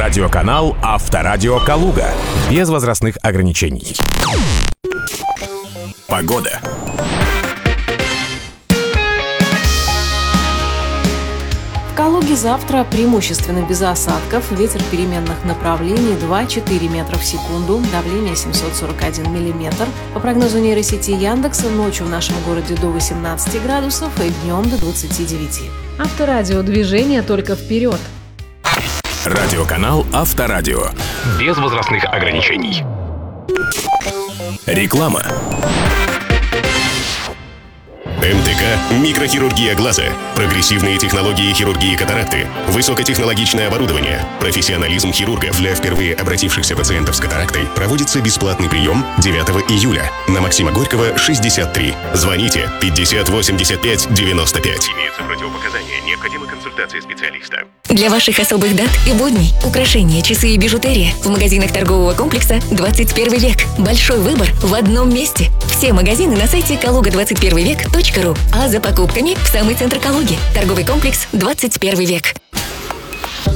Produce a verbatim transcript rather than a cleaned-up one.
Радиоканал Авторадио Калуга. Без возрастных ограничений. Погода. В Калуге завтра преимущественно без осадков. Ветер переменных направлений два-четыре метра в секунду. Давление семьсот сорок один миллиметр. По прогнозу нейросети Яндекса, ночью в нашем городе до восемнадцати градусов и днем до двадцати девяти. Авторадио. Движение только вперед. Радиоканал Авторадио. Без возрастных ограничений. Реклама. МТК «Микрохирургия глаза». Прогрессивные технологии хирургии катаракты. Высокотехнологичное оборудование. Профессионализм хирургов. Для впервые обратившихся пациентов с катарактой проводится бесплатный прием девятого июля на Максима Горького, шестьдесят три. Звоните пятьдесят восемьдесят пять девяносто пять. Имеются противопоказания. Необходима консультация специалиста. Для ваших особых дат и будней украшения, часы и бижутерия в магазинах торгового комплекса «двадцать первый век». Большой выбор в одном месте. Все магазины на сайте калуга двадцать первый век точка ру, а за покупками в самый центр Калуги. Торговый комплекс «двадцать первый век».